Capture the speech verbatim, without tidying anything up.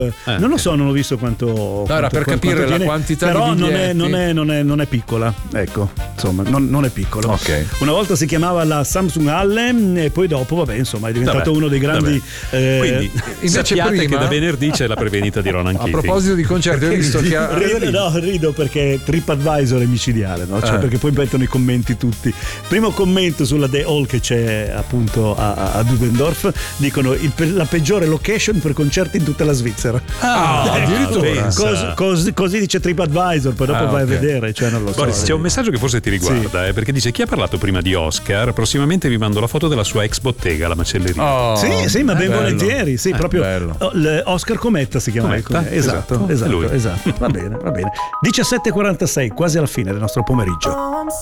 Eh, non lo so, non ho visto quanto. No, era per quanto, capire quanto la tiene, quantità però di non biglietti. è, non, è, non, è, non è piccola, ecco, insomma, non, non è piccola. Ok. Una volta si chiamava la Samsung Halle e poi dopo, vabbè, insomma, è diventato Vabbè, uno dei grandi. Eh, Quindi invece sappiate prima- che da venerdì c'è la prevendita di Ronan A Keating. proposito di concerti, ho visto che ha- rido, no, rido perché TripAdvisor è micidiale, no? Cioè, Eh. perché poi mettono i commenti tutti. Primo commento sulla The Hall che c'è appunto a, a, a Dubendorf, dicono il, pe- la peggiore location per concerti in tutta la Svizzera. Ah, addirittura. pensa. Cos- cos- così dice TripAdvisor, poi dopo Ah, vai ok. a vedere, cioè non lo so. Boris, c'è un messaggio che forse ti riguarda, eh, perché dice: chi ha parlato prima di Oscar, prossimamente vi mando la foto della sua ex bottega, la macelleria. Oh, Sì, sì, ma ben bello. volentieri, sì, Eh, proprio bello. oh, l- Oscar Cometta si chiama. Cometta, ecco. Esatto, esatto, è esatto, lui. esatto. Va bene, va bene. diciassette e quarantasei, quasi alla fine del nostro pomeriggio.